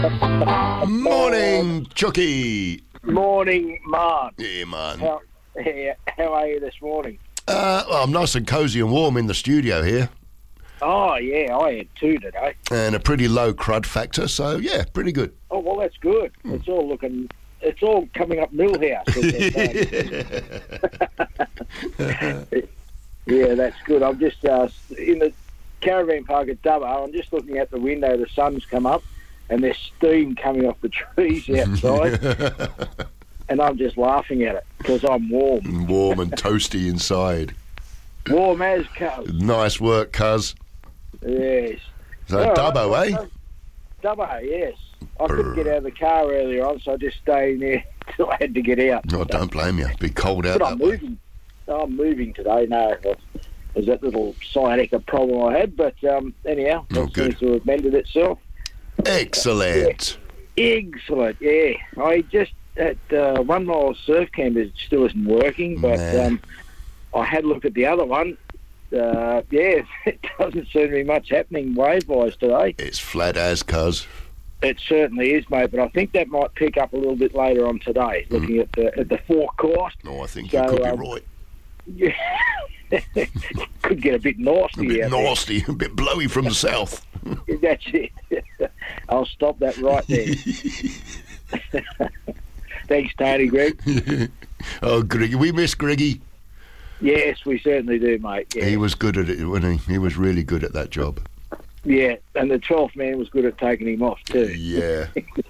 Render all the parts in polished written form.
Morning, Chucky. Morning, Mark. Yeah, man. How are you this morning? Well, I'm nice and cosy and warm in the studio here. Oh, yeah, I had two today. And a pretty low crud factor, so yeah, pretty good. Oh, well, that's good. It's all coming up Millhouse. Yeah, that's good. I'm just in the caravan park at Dubbo. I'm just looking out the window. The sun's come up and there's steam coming off the trees outside. And I'm just laughing at it because I'm warm. Warm and toasty inside. Warm as cuz. Nice work, cuz. Yes. So Dubbo, eh? Dubbo, yes. I couldn't get out of the car earlier on, so I just stayed in there until I had to get out. Oh, don't blame you. Be cold out But that way. I'm moving today. No, there's that little sciatica problem I had, but anyhow, it seems to have mended itself. Excellent. Yeah. Excellent, yeah. I just at 1 mile surf camp it still isn't working, but I had a look at the other one. It doesn't seem to be much happening wave-wise today. It's flat as, cuz. It certainly is, mate, but I think that might pick up a little bit later on today, looking at the forecast. No, I think you could be right. Yeah. Could get a bit nasty. A bit nasty, a bit blowy from the south. That's it. I'll stop that right there. Thanks, Tony, Greg. Oh, Greggy. We miss Greggy. Yes, we certainly do, mate. Yeah. He was good at it, wasn't he? He was really good at that job. Yeah, and the 12th man was good at taking him off too. Yeah.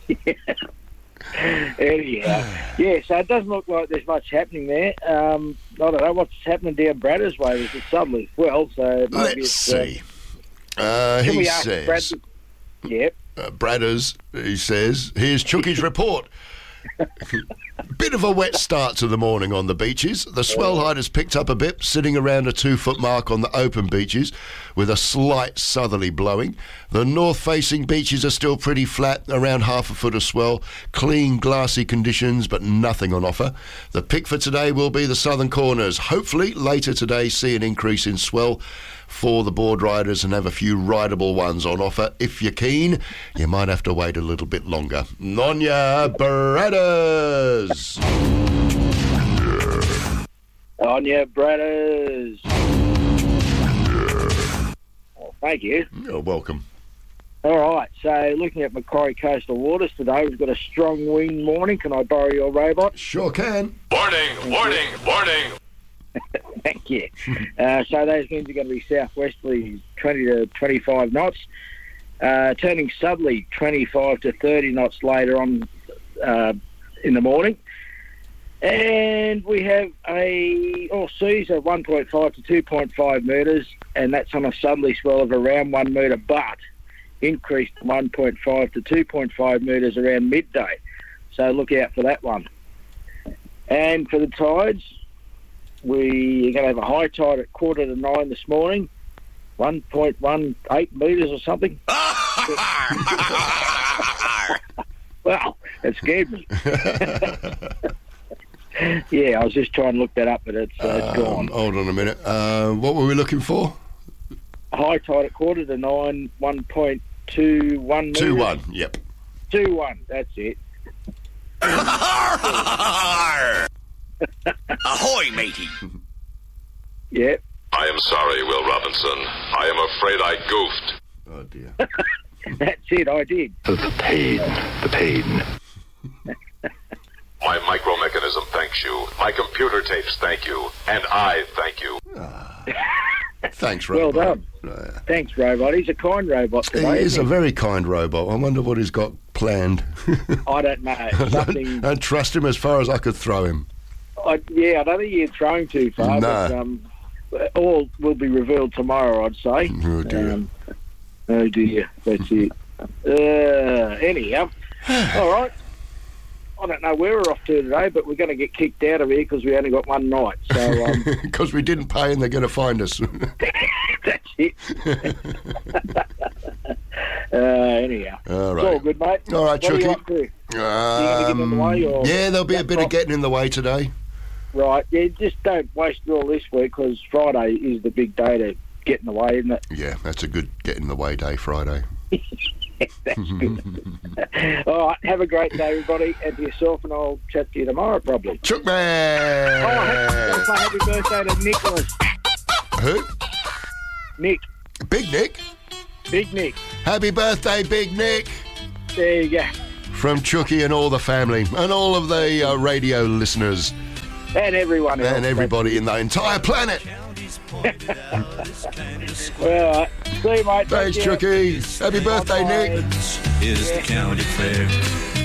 Anyhow, yeah, so it doesn't look like there's much happening there. I don't know what's happening down Bradders way. There's a Sudley as well, so maybe Let's see. He says... Yep. Bradders, he says, here's Chucky's report. Bit of a wet start to the morning on the beaches. The swell height has picked up a bit, sitting around a 2-foot mark on the open beaches with a slight southerly blowing. The north-facing beaches are still pretty flat, around 1/2 foot of swell. Clean, glassy conditions, but nothing on offer. The pick for today will be the southern corners. Hopefully, later today, see an increase in swell for the board riders and have a few rideable ones on offer. If you're keen, you might have to wait a little bit longer. On ya, Bradders! On ya, Bradders! Well, thank you. You're welcome. All right, so looking at Macquarie Coastal Waters today, we've got a strong wind morning. Can I borrow your robot? Sure can. Warning! Thank you. So those winds are going to be southwesterly 20 to 25 knots, turning southerly 25 to 30 knots later on in the morning. And we have seas of 1.5 to 2.5 metres, and that's on a southerly swell of around 1 metre, but increased to 1.5 to 2.5 metres around midday. So look out for that one. And for the tides, we are going to have a high tide at 8:45 this morning, 1.18 metres or something. Well, it scared me. Yeah, I was just trying to look that up, but it's gone. Hold on a minute. What were we looking for? High tide at 8:45, 1.21 metres. 2-1, yep. 2-1, that's it. Ahoy, matey! Yep. I am sorry, Will Robinson. I am afraid I goofed. Oh, dear. That's it, I did. The pain. My micro mechanism thanks you. My computer tapes thank you. And I thank you. Thanks, Well Robot. done. Thanks, Robot. He's a kind robot today. He is isn't a very kind robot. I wonder what he's got planned. I don't know. Something. I'd trust him as far as I could throw him. I don't think you're throwing too far. No. But all will be revealed tomorrow, I'd say. Oh, dear. Oh, dear. That's it. Anyhow. All right. I don't know where we're off to today, but we're going to get kicked out of here because we only got one night. So Because we didn't pay and they're going to find us. that's it. Anyhow. All right. It's all good, mate. All right, What are you Chucky. up to? You gonna get in the way, or Yeah, there'll be a bit of laptop? getting in the way today. Right. Yeah, just don't waste it all this week because Friday is the big day to get in the way, isn't it? Yeah, that's a good get in the way day, Friday. That's good. All right, have a great day, everybody, and to yourself, and I'll chat to you tomorrow, probably. Chook Oh, man. happy birthday to Nicholas. Who? Nick. Big Nick. Big Nick. Happy birthday, Big Nick. There you go. From Chookie and all the family and all of the radio listeners And everyone else. and everybody in the entire planet. All right. See you, mate. Thanks, Take care. Chookie. Happy birthday, Bye-bye. Nick. Is the county fair.